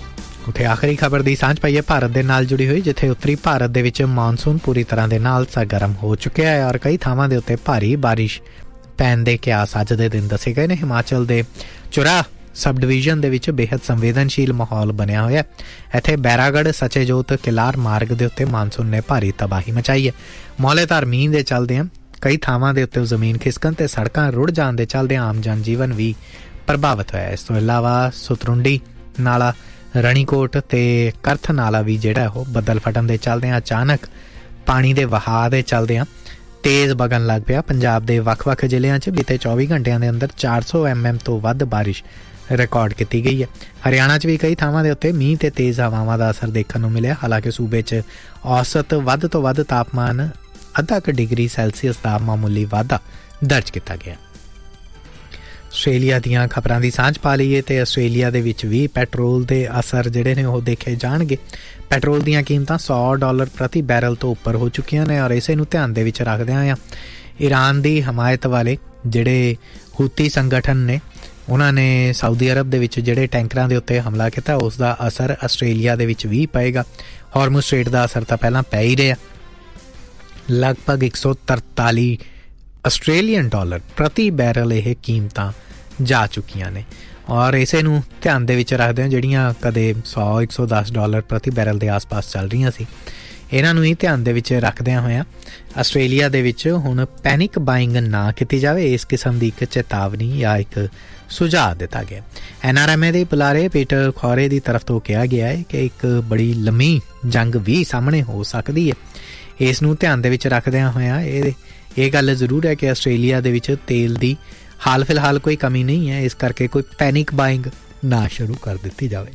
ਉੱਥੇ ਆਖਰੀ ਖਬਰ ਦੀ ਸਾਂਝ ਪਾਈਏ ਭਾਰਤ ਦੇ ਨਾਲ ਜੁੜੀ ਹੋਈ, ਜਿੱਥੇ ਉੱਤਰੀ ਭਾਰਤ ਦੇ ਵਿੱਚ ਮਾਨਸੂਨ ਪੂਰੀ ਤਰ੍ਹਾਂ ਦੇ ਨਾਲ ਸਰਗਰਮ ਹੋ ਚੁੱਕਿਆ ਹੈ ਔਰ ਕਈ ਥਾਵਾਂ ਦੇ ਉੱਤੇ ਭਾਰੀ ਬਾਰਿਸ਼ ਪੈਣ ਦੇ ਕਿਆਸ ਅੱਜ ਦੇ ਦਿਨ ਦੱਸੇ ਗਏ ਨੇ। ਹਿਮਾਚਲ ਦੇ ਚੁਰਾ ਸਬ ਡਿਵੀਜ਼ਨ ਦੇ ਵਿੱਚ ਬੇਹੱਦ ਸੰਵੇਦਨਸ਼ੀਲ ਮਾਹੌਲ ਬਣਿਆ ਹੋਇਆ। ਇੱਥੇ ਬੈਰਾਗੜ੍ਹ ਸਚੇਜੋਤ ਕਿਲਾਰ ਮਾਰਗ ਦੇ ਉੱਤੇ ਮਾਨਸੂਨ ਨੇ ਭਾਰੀ ਤਬਾਹੀ ਮਚਾਈ ਹੈ। ਮੌਲੇਧਾਰ ਮੀਂਹ ਦੇ ਚੱਲਦਿਆਂ ਕਈ ਥਾਵਾਂ ਦੇ ਉੱਤੇ ਜ਼ਮੀਨ ਖਿਸਕਣ ਤੇ ਸੜਕਾਂ ਰੁੜ ਜਾਣ ਦੇ ਚੱਲਦਿਆਂ ਆਮ ਜਨ ਜੀਵਨ ਵੀ ਪ੍ਰਭਾਵਿਤ ਹੋਇਆ। ਇਸ ਤੋਂ ਇਲਾਵਾ ਸੁਤਰੁੰਡੀ ਨਾਲਾ, ਰਣੀਕੋਟ ਤੇ ਕਰਥ ਨਾਲਾ ਵੀ ਜਿਹੜਾ ਉਹ ਬੱਦਲ ਫਟਣ ਦੇ ਚੱਲਦਿਆਂ ਅਚਾਨਕ ਪਾਣੀ ਦੇ ਵਹਾਅ ਦੇ ਚੱਲਦਿਆਂ ਤੇਜ਼ ਵਗਣ ਲੱਗ ਪਿਆ। ਪੰਜਾਬ ਦੇ ਵੱਖ-ਵੱਖ ਜ਼ਿਲ੍ਹਿਆਂ 'ਚ ਬੀਤੇ ਚੌਵੀ ਘੰਟਿਆਂ ਦੇ ਅੰਦਰ ਚਾਰ ਸੌ ਐਮ ਐਮ ਤੋਂ ਵੱਧ ਬਾਰਿਸ਼ ਰਿਕਾਰਡ ਕੀਤੀ ਗਈ ਹੈ। ਹਰਿਆਣਾ 'ਚ ਵੀ ਕਈ ਥਾਵਾਂ ਦੇ ਉੱਤੇ ਮੀਂਹ ਤੇ ਤੇਜ਼ ਹਵਾਵਾਂ ਦਾ ਅਸਰ ਦੇਖਣ ਨੂੰ ਮਿਲਿਆ। ਹਾਲਾਂਕਿ ਸੂਬੇ 'ਚ ਔਸਤ ਵੱਧ ਤੋਂ ਵੱਧ ਤਾਪਮਾਨ ਅੱਧਾ ਕੁ ਡਿਗਰੀ ਸੈਲਸੀਅਸ ਦਾ ਮਾਮੂਲੀ ਵਾਧਾ ਦਰਜ ਕੀਤਾ ਗਿਆ। ਆਸਟ੍ਰੇਲੀਆ ਦੀਆਂ ਖਬਰਾਂ ਦੀ ਸਾਂਝ ਪਾ ਲਈਏ ਤੇ ਆਸਟ੍ਰੇਲੀਆ ਦੇ ਵਿੱਚ ਵੀ ਪੈਟਰੋਲ ਦੇ ਅਸਰ ਜਿਹੜੇ ਨੇ ਉਹ ਦੇਖੇ ਜਾਣਗੇ। ਪੈਟਰੋਲ ਦੀਆਂ ਕੀਮਤਾਂ ਸੌ ਡਾਲਰ ਪ੍ਰਤੀ ਬੈਰਲ ਤੋਂ ਉੱਪਰ ਹੋ ਚੁੱਕੀਆਂ ਨੇ ਔਰ ਇਸੇ ਨੂੰ ਧਿਆਨ ਦੇ ਵਿੱਚ ਰੱਖਦਿਆਂ ਆ ਈਰਾਨ ਦੀ ਹਮਾਇਤ ਵਾਲੇ ਜਿਹੜੇ ਹੂਤੀ ਸੰਗਠਨ ਨੇ ਉਹਨਾਂ ਨੇ ਸਾਊਦੀ ਅਰਬ ਦੇ ਵਿੱਚ ਜਿਹੜੇ ਟੈਂਕਰਾਂ ਦੇ ਉੱਤੇ ਹਮਲਾ ਕੀਤਾ, ਉਸ ਦਾ ਅਸਰ ਆਸਟ੍ਰੇਲੀਆ ਦੇ ਵਿੱਚ ਵੀ ਪਏਗਾ। ਹਾਰਮੁਜ਼ ਸਟ੍ਰੇਟ ਦਾ ਅਸਰ ਤਾਂ ਪਹਿਲਾਂ ਪੈ ਹੀ ਰਿਹਾ। ਲਗਭਗ ਇੱਕ ਸੌ ਤਰਤਾਲੀ ਆਸਟ੍ਰੇਲੀਅਨ ਡਾਲਰ ਪ੍ਰਤੀ ਬੈਰਲ ਇਹ ਕੀਮਤਾਂ ਜਾ ਚੁੱਕੀਆਂ ਨੇ ਔਰ ਇਸੇ ਨੂੰ ਧਿਆਨ ਦੇ ਵਿੱਚ ਰੱਖਦੇ ਹਾਂ ਜਿਹੜੀਆਂ ਕਦੇ ਸੌ ਇੱਕ ਸੌ ਦਸ ਡਾਲਰ ਪ੍ਰਤੀ ਬੈਰਲ ਦੇ ਆਸ-ਪਾਸ ਚੱਲ ਰਹੀਆਂ ਸੀ, ਇਹਨਾਂ ਨੂੰ ਹੀ ਧਿਆਨ ਦੇ ਵਿੱਚ ਰੱਖਦਿਆਂ ਹੋਇਆਂ ਆਸਟ੍ਰੇਲੀਆ ਦੇ ਵਿੱਚ ਹੁਣ ਪੈਨਿਕ ਬਾਇੰਗ ਨਾ ਕੀਤੀ ਜਾਵੇ, ਇਸ ਕਿਸਮ ਦੀ ਇੱਕ ਚੇਤਾਵਨੀ ਜਾਂ ਇੱਕ ਸੁਝਾਅ ਦਿੱਤਾ ਗਿਆ। ਐਨ ਆਰ ਐਮ ਏ ਦੇ ਬੁਲਾਰੇ ਪੀਟਰ ਖੌਰੇ ਦੀ ਤਰਫ ਤੋਂ ਕਿਹਾ ਗਿਆ ਹੈ ਕਿ ਇੱਕ ਬੜੀ ਲੰਮੀ ਜੰਗ ਵੀ ਸਾਹਮਣੇ ਹੋ ਸਕਦੀ ਹੈ। ਇਸ ਨੂੰ ਧਿਆਨ ਦੇ ਵਿੱਚ ਰੱਖਦਿਆਂ ਹੋਇਆਂ ਇਹ ਇਹ ਗੱਲ ਜ਼ਰੂਰ ਹੈ ਕਿ ਆਸਟ੍ਰੇਲੀਆ ਦੇ ਵਿੱਚ ਤੇਲ ਦੀ ਹਾਲ ਫਿਲਹਾਲ ਕੋਈ ਕਮੀ ਨਹੀਂ ਹੈ, ਇਸ ਕਰਕੇ ਕੋਈ ਪੈਨਿਕ ਬਾਇੰਗ ਨਾ ਸ਼ੁਰੂ ਕਰ ਦਿੱਤੀ ਜਾਵੇ।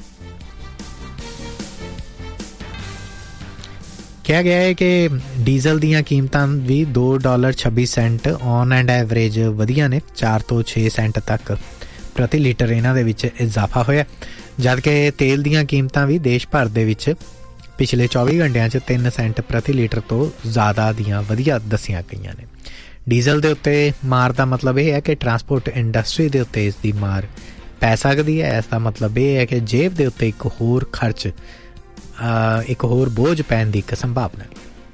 ਕਿਹਾ ਗਿਆ ਹੈ ਕਿ ਡੀਜ਼ਲ ਦੀਆਂ ਕੀਮਤਾਂ ਵੀ ਦੋ ਡਾਲਰ ਛੱਬੀ ਸੈਂਟ ਔਨ ਐਂਡ ਐਵਰੇਜ ਵਧੀਆਂ ਨੇ, ਚਾਰ ਤੋਂ ਛੇ ਸੈਂਟ ਤੱਕ ਪ੍ਰਤੀ ਲੀਟਰ ਇਹਨਾਂ ਦੇ ਵਿੱਚ ਇਜ਼ਾਫਾ ਹੋਇਆ, ਜਦਕਿ ਤੇਲ ਦੀਆਂ ਕੀਮਤਾਂ ਵੀ ਦੇਸ਼ ਭਰ ਦੇ ਵਿੱਚ ਪਿਛਲੇ ਚੌਵੀ ਘੰਟਿਆਂ 'ਚ ਤਿੰਨ ਸੈਂਟ ਪ੍ਰਤੀ ਲੀਟਰ ਤੋਂ ਜ਼ਿਆਦਾ ਦੀਆਂ ਵਧੀਆ ਦੱਸੀਆਂ ਗਈਆਂ ਨੇ। ਡੀਜ਼ਲ ਦੇ ਉੱਤੇ ਮਾਰ ਦਾ ਮਤਲਬ ਇਹ ਹੈ ਕਿ ਟਰਾਂਸਪੋਰਟ ਇੰਡਸਟਰੀ ਦੇ ਉੱਤੇ ਇਸ ਦੀ ਮਾਰ ਪੈ ਸਕਦੀ ਹੈ। ਇਸ ਦਾ ਮਤਲਬ ਇਹ ਹੈ ਕਿ ਜੇਬ ਦੇ ਉੱਤੇ ਇੱਕ ਹੋਰ ਖਰਚ, ਇੱਕ ਹੋਰ ਬੋਝ ਪੈਣ ਦੀ ਇੱਕ ਸੰਭਾਵਨਾ।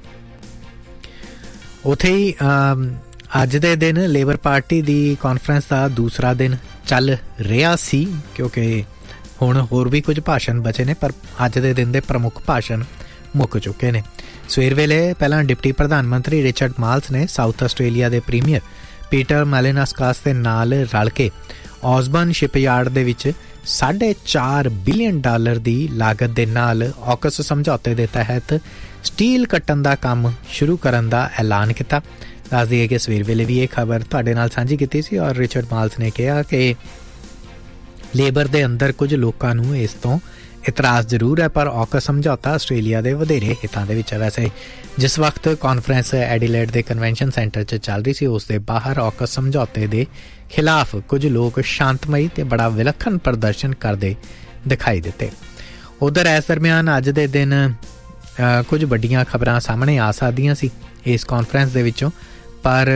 ਉੱਥੇ ਹੀ ਅੱਜ ਦੇ ਦਿਨ ਲੇਬਰ ਪਾਰਟੀ ਦੀ ਕਾਨਫਰੰਸ ਦਾ ਦੂਸਰਾ ਦਿਨ ਚੱਲ ਰਿਹਾ ਸੀ, ਕਿਉਂਕਿ ਹੁਣ ਹੋਰ ਵੀ ਕੁਝ ਭਾਸ਼ਣ ਬਚੇ ਨੇ, ਪਰ ਅੱਜ ਦੇ ਦਿਨ ਦੇ ਪ੍ਰਮੁੱਖ ਭਾਸ਼ਣ ਮੁੱਕ ਚੁੱਕੇ ਨੇ। ਸਵੇਰ ਵੇਲੇ ਪਹਿਲਾਂ ਡਿਪਟੀ ਪ੍ਰਧਾਨ ਮੰਤਰੀ ਰਿਚਰਡ ਮਾਲਸ ਨੇ ਸਾਊਥ ਆਸਟ੍ਰੇਲੀਆ ਦੇ ਪ੍ਰੀਮੀਅਰ ਪੀਟਰ ਮੈਲਿਨਸਕਾਸ ਦੇ ਨਾਲ ਰਲ ਕੇ ਔਸਬਨ ਸ਼ਿਪਯਾਰਡ ਦੇ ਵਿੱਚ ਸਾਢੇ ਚਾਰ ਬਿਲੀਅਨ ਡਾਲਰ ਦੀ ਲਾਗਤ ਦੇ ਨਾਲ ਔਕਸ ਸਮਝੌਤੇ ਦੇ ਤਹਿਤ ਸਟੀਲ ਕੱਟਣ ਦਾ ਕੰਮ ਸ਼ੁਰੂ ਕਰਨ ਦਾ ਐਲਾਨ ਕੀਤਾ। ਦੱਸ ਦਈਏ ਕਿ ਸਵੇਰ ਵੇਲੇ ਵੀ ਇਹ ਖਬਰ ਤੁਹਾਡੇ ਨਾਲ ਸਾਂਝੀ ਕੀਤੀ ਸੀ ਔਰ ਰਿਚਰਡ ਮਾਲਸ ਨੇ ਕਿਹਾ ਕਿ ਲੇਬਰ ਦੇ ਅੰਦਰ ਕੁਝ ਲੋਕਾਂ ਨੂੰ ਇਸ ਤੋਂ ਇਤਰਾਜ਼ ਜ਼ਰੂਰ ਹੈ, ਪਰ ਔਕਸ ਸਮਝੌਤਾ ਆਸਟ੍ਰੇਲੀਆ ਦੇ ਵਧੇਰੇ ਹਿੱਤਾਂ ਦੇ ਵਿੱਚ ਹੈ। ਵੈਸੇ ਜਿਸ ਵਕਤ ਕਾਨਫਰੰਸ ਐਡੀਲੇਡ ਦੇ ਕਨਵੈਨਸ਼ਨ ਸੈਂਟਰ 'ਚ ਚੱਲ ਰਹੀ ਸੀ, ਉਸ ਦੇ ਬਾਹਰ ਔਕਸ ਸਮਝੌਤੇ ਦੇ ਖਿਲਾਫ ਕੁਝ ਲੋਕ ਸ਼ਾਂਤਮਈ ਤੇ ਬੜਾ ਵਿਲੱਖਣ ਪ੍ਰਦਰਸ਼ਨ ਕਰਦੇ ਦਿਖਾਈ ਦਿੱਤੇ। ਉਧਰ ਇਸ ਦਰਮਿਆਨ ਅੱਜ ਦੇ ਦਿਨ ਕੁਝ ਵੱਡੀਆਂ ਖਬਰਾਂ ਸਾਹਮਣੇ ਆ ਸਕਦੀਆਂ ਸੀ ਇਸ ਕਾਨਫਰੰਸ ਦੇ ਵਿੱਚੋਂ, ਪਰ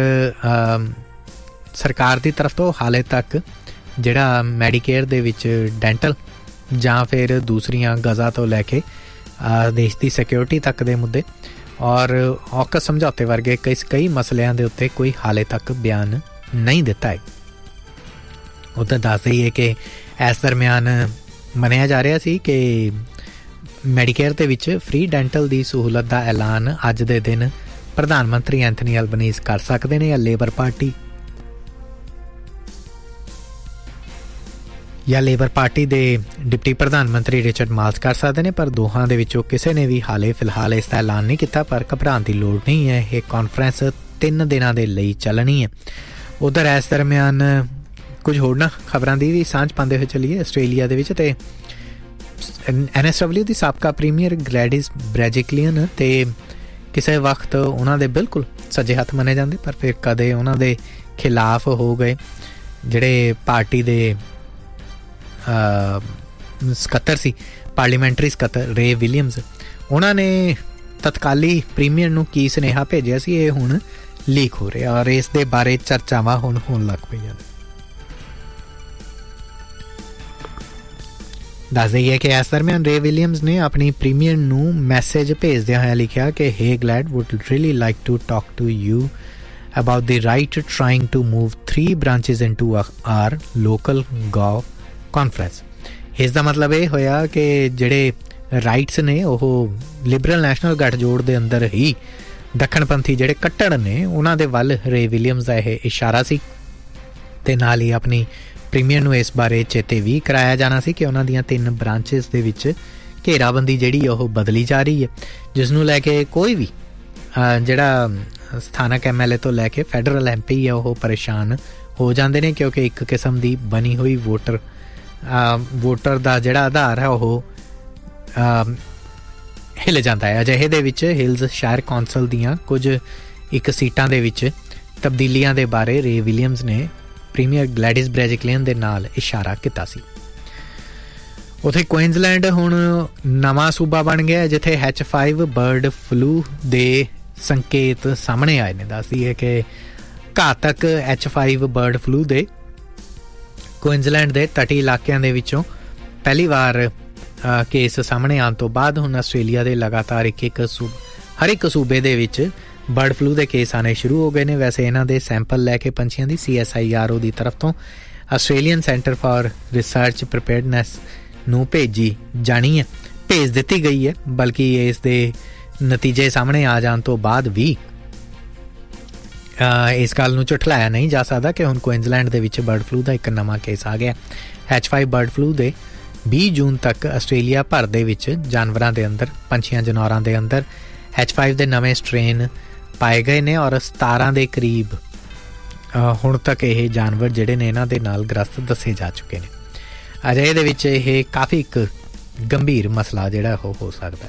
ਸਰਕਾਰ ਦੀ ਤਰਫ ਤੋਂ ਹਾਲੇ ਤੱਕ ਜਿਹੜਾ ਮੈਡੀਕੇਅਰ ਦੇ ਵਿੱਚ ਡੈਂਟਲ ਜਾਂ ਫਿਰ ਦੂਸਰੀਆਂ ਗਜ਼ਾਂ ਤੋਂ ਲੈ ਕੇ ਦੇਸ਼ ਦੀ ਸਿਕਿਉਰਿਟੀ ਤੱਕ ਦੇ ਮੁੱਦੇ ਔਰ ਔਕਸ ਸਮਝੌਤੇ ਵਰਗੇ ਕਈ ਕਈ ਮਸਲਿਆਂ ਦੇ ਉੱਤੇ ਕੋਈ ਹਾਲੇ ਤੱਕ ਬਿਆਨ ਨਹੀਂ ਦਿੱਤਾ ਹੈ। ਉੱਧਰ ਦੱਸ ਦਈਏ ਕਿ ਇਸ ਦਰਮਿਆਨ ਮੰਨਿਆ ਜਾ ਰਿਹਾ ਸੀ ਕਿ ਮੈਡੀਕੇਅਰ ਦੇ ਵਿੱਚ ਫ੍ਰੀ ਡੈਂਟਲ ਦੀ ਸਹੂਲਤ ਦਾ ਐਲਾਨ ਅੱਜ ਦੇ ਦਿਨ ਪ੍ਰਧਾਨ ਮੰਤਰੀ ਐਂਥਨੀ ਐਲਬਨੀਜ਼ ਕਰ ਸਕਦੇ ਨੇ ਜਾਂ ਲੇਬਰ ਪਾਰਟੀ ਜਾਂ ਲੇਬਰ ਪਾਰਟੀ ਦੇ ਡਿਪਟੀ ਪ੍ਰਧਾਨ ਮੰਤਰੀ ਰਿਚਰਡ ਮਾਲਸ ਕਰ ਸਕਦੇ ਨੇ, ਪਰ ਦੋਹਾਂ ਦੇ ਵਿੱਚੋਂ ਕਿਸੇ ਨੇ ਵੀ ਹਾਲੇ ਫਿਲਹਾਲ ਇਸ ਦਾ ਐਲਾਨ ਨਹੀਂ ਕੀਤਾ। ਪਰ ਘਬਰਾਉਣ ਦੀ ਲੋੜ ਨਹੀਂ ਹੈ, ਇਹ ਕਾਨਫਰੰਸ ਤਿੰਨ ਦਿਨਾਂ ਦੇ ਲਈ ਚੱਲਣੀ ਹੈ। ਉੱਧਰ ਇਸ ਦਰਮਿਆਨ ਕੁਝ ਹੋਰਨਾਂ ਖਬਰਾਂ ਦੀ ਵੀ ਸਾਂਝ ਪਾਉਂਦੇ ਹੋਏ ਚੱਲੀਏ। ਆਸਟ੍ਰੇਲੀਆ ਦੇ ਵਿੱਚ ਤੇ ਐਨ ਐਸ ਡਬਲਿਊ ਦੀ ਸਾਬਕਾ ਪ੍ਰੀਮੀਅਰ ਗਲੈਡਿਸ ਬਰੈਜਿਕਲੀਅਨ ਤੇ ਕਿਸੇ ਵਕਤ ਉਹਨਾਂ ਦੇ ਬਿਲਕੁਲ ਸੱਜੇ ਹੱਥ ਮੰਨੇ ਜਾਂਦੇ, ਪਰ ਫਿਰ ਕਦੇ ਉਹਨਾਂ ਦੇ ਖਿਲਾਫ ਹੋ ਗਏ ਜਿਹੜੇ ਪਾਰਟੀ ਦੇ ਸਕੱਤਰ ਸੀ, ਪਾਰਲੀਮੈਂਟਰੀ ਸਕੱਤਰ ਰੇ ਵਿਲੀਅਮਸ, ਉਹਨਾਂ ਨੇ ਤਤਕਾਲੀ ਪ੍ਰੀਮੀਅਰ ਨੂੰ ਕੀ ਸੁਨੇਹਾ ਭੇਜਿਆ ਸੀ, ਇਹ ਹੁਣ ਲੀਕ ਹੋ ਰਿਹਾ ਔਰ ਇਸ ਦੇ ਬਾਰੇ ਚਰਚਾਵਾਂ ਹੁਣ ਹੋਣ ਲੱਗ ਪਈਆਂ ਨੇ। ਦੱਸ ਦਈਏ ਕਿ ਇਸ ਦਰਮਿਆਨ ਰੇ ਵਿਲੀਅਮਸ ਨੇ ਆਪਣੀ ਪ੍ਰੀਮੀਅਰ ਨੂੰ ਮੈਸੇਜ ਭੇਜਦਿਆਂ ਹੋਇਆ ਲਿਖਿਆ ਕਿ ਹੇ ਗਲੈਡ wood really like to talk to you about the right trying to move three branches into our local G O V conference. ਇਸ ਦਾ ਮਤਲਬ ਇਹ ਹੋਇਆ ਕਿ ਜਿਹੜੇ ਰਾਈਟਸ ਨੇ ਉਹ ਲਿਬਰਲ ਨੈਸ਼ਨਲ ਗੱਠਜੋੜ ਦੇ ਅੰਦਰ ਹੀ ਦੱਖਣਪੰਥੀ ਜਿਹੜੇ ਕੱਟੜ ਨੇ ਉਹਨਾਂ ਦੇ ਵੱਲ ਰੇ ਵਿਲੀਅਮਸ ਦਾ ਇਹ ਇਸ਼ਾਰਾ ਸੀ ਅਤੇ ਨਾਲ ਹੀ ਆਪਣੀ ਪ੍ਰੀਮੀਅਰ ਨੂੰ ਇਸ ਬਾਰੇ ਚੇਤੇ ਵੀ ਕਰਾਇਆ ਜਾਣਾ ਸੀ ਕਿ ਉਹਨਾਂ ਦੀਆਂ ਤਿੰਨ ਬ੍ਰਾਂਚਿਸ ਦੇ ਵਿੱਚ ਘੇਰਾਬੰਦੀ ਜਿਹੜੀ ਉਹ ਬਦਲੀ ਜਾ ਰਹੀ ਹੈ, ਜਿਸ ਨੂੰ ਲੈ ਕੇ ਕੋਈ ਵੀ ਜਿਹੜਾ ਸਥਾਨਕ ਐਮ ਐਲ ਏ ਤੋਂ ਲੈ ਕੇ ਫੈਡਰਲ ਐਮ ਪੀ ਹੈ ਉਹ ਪਰੇਸ਼ਾਨ ਹੋ ਜਾਂਦੇ ਨੇ, ਕਿਉਂਕਿ ਇੱਕ ਕਿਸਮ ਦੀ ਬਣੀ ਹੋਈ ਵੋਟਰ ਵੋਟਰ ਦਾ ਜਿਹੜਾ ਆਧਾਰ ਹੈ ਉਹ ਹਿੱਲ ਜਾਂਦਾ ਹੈ। ਅਜਿਹੇ ਦੇ ਵਿੱਚ ਹਿਲਜ਼ ਸ਼ਹਿਰ ਕੌਂਸਲ ਦੀਆਂ ਕੁਝ ਇੱਕ ਸੀਟਾਂ ਦੇ ਵਿੱਚ ਤਬਦੀਲੀਆਂ ਦੇ ਬਾਰੇ ਰੇ ਵਿਲੀਅਮਸ ਨੇ ਪ੍ਰੀਮੀਅਰ ਗਲੈਡਿਸ ਬਰੈਜਿਕਲੀਅਨ ਦੇ ਨਾਲ ਇਸ਼ਾਰਾ ਕੀਤਾ ਸੀ। ਉੱਥੇ ਕੁਇਨਜ਼ਲੈਂਡ ਹੁਣ ਨਵਾਂ ਸੂਬਾ ਬਣ ਗਿਆ ਜਿੱਥੇ ਐਚ ਫਾਈਵ ਬਰਡ ਫਲੂ ਦੇ ਸੰਕੇਤ ਸਾਹਮਣੇ ਆਏ ਨੇ। ਦੱਸਦੀ ਹੈ ਕਿ ਘਾਤਕ ਐਚ ਫਾਈਵ ਬਰਡ ਫਲੂ ਦੇ ਕੁਇਨਜ਼ਲੈਂਡ ਦੇ ਤਟੀ ਇਲਾਕਿਆਂ ਦੇ ਵਿੱਚੋਂ ਪਹਿਲੀ ਵਾਰ ਕੇਸ ਸਾਹਮਣੇ ਆਉਣ ਤੋਂ ਬਾਅਦ ਹੁਣ ਆਸਟ੍ਰੇਲੀਆ ਦੇ ਲਗਾਤਾਰ ਇੱਕ ਇੱਕ ਸੂ ਹਰ ਇੱਕ ਸੂਬੇ ਦੇ ਵਿੱਚ ਬਰਡ ਫਲੂ ਦੇ ਕੇਸ ਆਉਣੇ ਸ਼ੁਰੂ ਹੋ ਗਏ ਨੇ। ਵੈਸੇ ਇਹਨਾਂ ਦੇ ਸੈਂਪਲ ਲੈ ਕੇ ਪੰਛੀਆਂ ਦੀ C S I R O ਦੀ ਤਰਫ ਤੋਂ Australian centre for research preparedness ਨੂੰ ਭੇਜੀ ਜਾਣੀ ਹੈ ਭੇਜ ਦਿੱਤੀ ਗਈ ਹੈ, ਬਲਕਿ ਇਸ ਦੇ ਨਤੀਜੇ ਸਾਹਮਣੇ ਆ ਜਾਣ ਤੋਂ ਬਾਅਦ ਵੀ ਇਸ ਗੱਲ ਨੂੰ ਝੁਠਲਾਇਆ ਨਹੀਂ ਜਾ ਸਕਦਾ ਕਿ ਹੁਣ ਕੁਇਨਜ਼ਲੈਂਡ ਦੇ ਵਿੱਚ ਬਰਡ ਫਲੂ ਦਾ ਇੱਕ ਨਵਾਂ ਕੇਸ ਆ ਗਿਆ। ਐਚ ਫਾਈਵ ਬਰਡ ਫਲੂ ਦੇ ਵੀਹ ਜੂਨ ਤੱਕ ਆਸਟ੍ਰੇਲੀਆ ਭਰ ਦੇ ਵਿੱਚ ਜਾਨਵਰਾਂ ਦੇ ਅੰਦਰ ਪੰਛੀਆਂ ਜਨੌਰਾਂ ਦੇ ਅੰਦਰ ਐਚ ਫਾਈਵ ਦੇ ਨਵੇਂ ਸਟ੍ਰੇਨ ਪਾਏ ਗਏ ਨੇ ਔਰ ਸਤਾਰਾਂ ਦੇ ਕਰੀਬ ਹੁਣ ਤੱਕ ਇਹ ਜਾਨਵਰ ਜਿਹੜੇ ਨੇ ਇਹਨਾਂ ਦੇ ਨਾਲ ਗ੍ਰਸਤ ਦੱਸੇ ਜਾ ਚੁੱਕੇ ਨੇ। ਅਜੇ ਇਹਦੇ ਵਿੱਚ ਇਹ ਕਾਫੀ ਇੱਕ ਗੰਭੀਰ ਮਸਲਾ ਜਿਹੜਾ ਉਹ ਹੋ ਸਕਦਾ ਹੈ।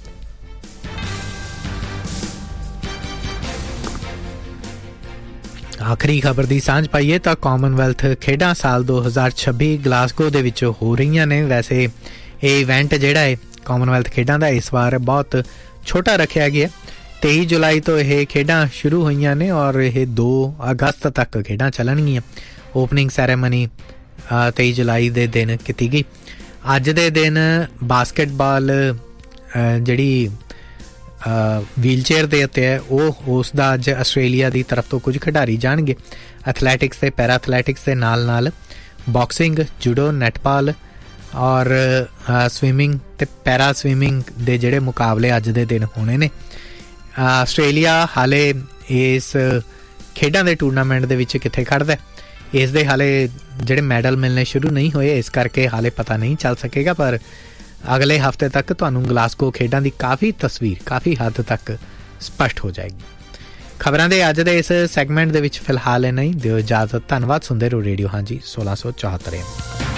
ਆਖਰੀ ਖਬਰ ਦੀ ਸਾਂਝ ਪਾਈਏ ਤਾਂ ਕਾਮਨਵੈਲਥ ਖੇਡਾਂ ਸਾਲ ਦੋ ਹਜ਼ਾਰ ਛੱਬੀ ਗਲਾਸਗੋ ਦੇ ਵਿੱਚ ਹੋ ਰਹੀਆਂ ਨੇ। ਵੈਸੇ ਇਹ ਇਵੈਂਟ ਜਿਹੜਾ ਹੈ ਕਾਮਨਵੈਲਥ ਖੇਡਾਂ ਦਾ ਇਸ ਵਾਰ ਬਹੁਤ ਛੋਟਾ ਰੱਖਿਆ ਗਿਆ। ਤੇਈ ਜੁਲਾਈ ਤੋਂ ਇਹ ਖੇਡਾਂ ਸ਼ੁਰੂ ਹੋਈਆਂ ਨੇ ਔਰ ਇਹ ਦੋ ਅਗਸਤ ਤੱਕ ਖੇਡਾਂ ਚੱਲਣਗੀਆਂ। ਓਪਨਿੰਗ ਸੈਰੇਮਨੀ ਤੇਈ ਜੁਲਾਈ ਦੇ ਦਿਨ ਕੀਤੀ ਗਈ। ਅੱਜ ਦੇ ਦਿਨ ਬਾਸਕਟਬਾਲ ਜਿਹੜੀ ਵੀਲ ਚੇਅਰ ਦੇ ਉੱਤੇ ਹੈ ਉਹ ਉਸ ਦਾ ਅੱਜ ਆਸਟ੍ਰੇਲੀਆ ਦੀ ਤਰਫ ਤੋਂ ਕੁਝ ਖਿਡਾਰੀ ਜਾਣਗੇ। ਐਥਲੈਟਿਕਸ ਅਤੇ ਪੈਰਾ ਐਥਲੈਟਿਕਸ ਦੇ ਨਾਲ ਨਾਲ ਬਾਕਸਿੰਗ, ਜੂਡੋ, ਨੈਟਬਾਲ ਔਰ ਸਵਿਮਿੰਗ ਅਤੇ ਪੈਰਾ ਸਵਿਮਿੰਗ ਦੇ ਜਿਹੜੇ ਮੁਕਾਬਲੇ ਅੱਜ ਦੇ ਦਿਨ ਹੋਣੇ ਨੇ। ਆਸਟ੍ਰੇਲੀਆ ਹਾਲੇ ਇਸ ਖੇਡਾਂ ਦੇ ਟੂਰਨਾਮੈਂਟ ਦੇ ਵਿੱਚ ਕਿੱਥੇ ਖੜ੍ਹਦਾ, ਇਸ ਦੇ ਹਾਲੇ ਜਿਹੜੇ ਮੈਡਲ ਮਿਲਣੇ ਸ਼ੁਰੂ ਨਹੀਂ ਹੋਏ, ਇਸ ਕਰਕੇ ਹਾਲੇ ਪਤਾ ਨਹੀਂ ਚੱਲ ਸਕੇਗਾ, ਪਰ ਅਗਲੇ ਹਫ਼ਤੇ ਤੱਕ ਤੁਹਾਨੂੰ ਗਲਾਸਗੋ ਖੇਡਾਂ ਦੀ ਕਾਫੀ ਤਸਵੀਰ ਕਾਫੀ ਹੱਦ ਤੱਕ ਸਪਸ਼ਟ ਹੋ ਜਾਏਗੀ। ਖਬਰਾਂ ਦੇ ਅੱਜ ਦੇ ਇਸ ਸੈਗਮੈਂਟ ਦੇ ਵਿੱਚ ਫਿਲਹਾਲ ਇਹ ਨਹੀਂ ਦਿਓ ਇਜਾਜ਼ਤ। ਧੰਨਵਾਦ। ਸੁਣਦੇ ਰਹੋ ਰੇਡੀਓ ਹਾਂਜੀ ਸੋਲਾਂ ਸੌ ਚੌਹੱਤਰ।